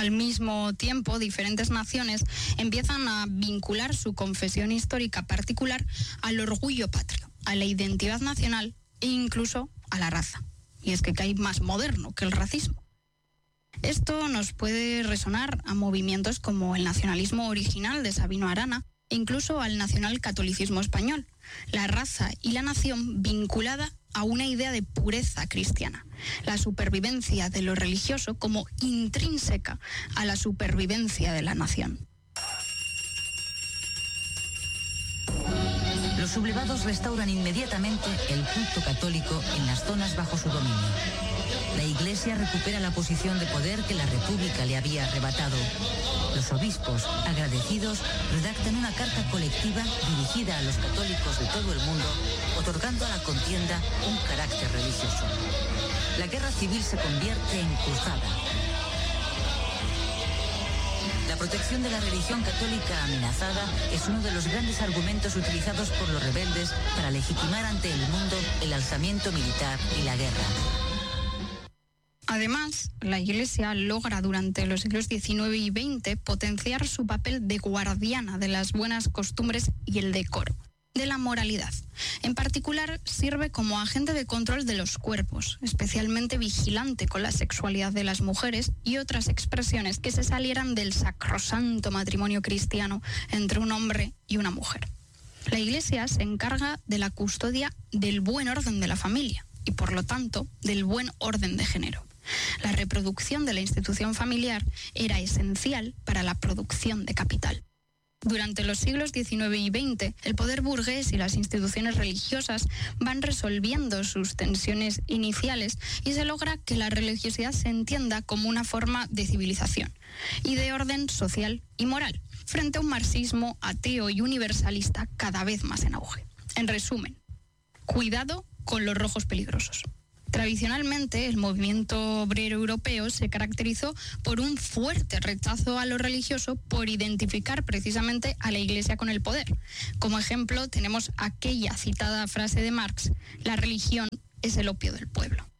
Al mismo tiempo, diferentes naciones empiezan a vincular su confesión histórica particular al orgullo patrio, a la identidad nacional e incluso a la raza. Y es que ¿qué hay más moderno que el racismo? Esto nos puede resonar a movimientos como el nacionalismo original de Sabino Arana e incluso al nacionalcatolicismo español, la raza y la nación vinculada a una idea de pureza cristiana, la supervivencia de lo religioso como intrínseca a la supervivencia de la nación. Los sublevados restauran inmediatamente el culto católico en las zonas bajo su dominio. La Iglesia recupera la posición de poder que la República le había arrebatado. Los obispos, agradecidos, redactan una carta colectiva dirigida a los católicos de todo el mundo, otorgando a la contienda un carácter religioso. La guerra civil se convierte en cruzada. La protección de la religión católica amenazada es uno de los grandes argumentos utilizados por los rebeldes para legitimar ante el mundo el alzamiento militar y la guerra. Además, la Iglesia logra durante los siglos XIX y XX potenciar su papel de guardiana de las buenas costumbres y el decoro, de la moralidad. En particular, sirve como agente de control de los cuerpos, especialmente vigilante con la sexualidad de las mujeres y otras expresiones que se salieran del sacrosanto matrimonio cristiano entre un hombre y una mujer. La Iglesia se encarga de la custodia del buen orden de la familia y, por lo tanto, del buen orden de género. La reproducción de la institución familiar era esencial para la producción de capital. Durante los siglos XIX y XX, el poder burgués y las instituciones religiosas van resolviendo sus tensiones iniciales y se logra que la religiosidad se entienda como una forma de civilización y de orden social y moral, frente a un marxismo ateo y universalista cada vez más en auge. En resumen, cuidado con los rojos peligrosos. Tradicionalmente, el movimiento obrero europeo se caracterizó por un fuerte rechazo a lo religioso por identificar precisamente a la Iglesia con el poder. Como ejemplo, tenemos aquella citada frase de Marx: la religión es el opio del pueblo.